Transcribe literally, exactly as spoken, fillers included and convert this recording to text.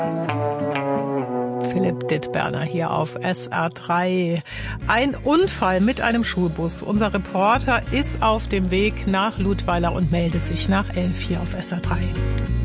Philipp Dittberner hier auf S R drei. Ein Unfall mit einem Schulbus. Unser Reporter ist auf dem Weg nach Ludweiler und meldet sich nach elf hier auf S R drei.